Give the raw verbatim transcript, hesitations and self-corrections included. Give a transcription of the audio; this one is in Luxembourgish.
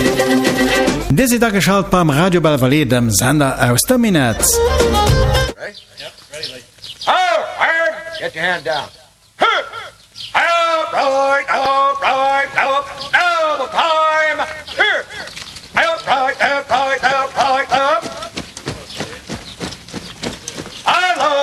Desi da geschalt beim Radio Belvalet, dem Sender aus der Minetz. Right? Yep, ready, like. Oh, Iron! Get your hand down. Huh! Out, right, oh.